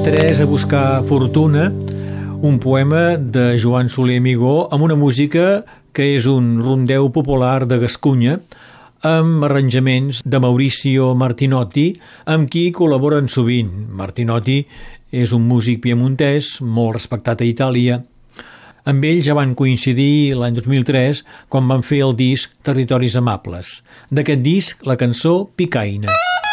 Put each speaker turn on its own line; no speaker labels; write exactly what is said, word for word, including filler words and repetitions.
Tres a buscar fortuna, un poema de Joan Soler Amigó amb una música que és un rondeu popular de Gascunya amb arranjaments de Mauricio Martinotti, amb qui col·laboren sovint. Martinotti és un músic piemontès molt respectat a Itàlia. Amb ell ja van coincidir l'any dos mil tres quan van fer el disc Territoris Amables. D'aquest disc, la cançó Picaina.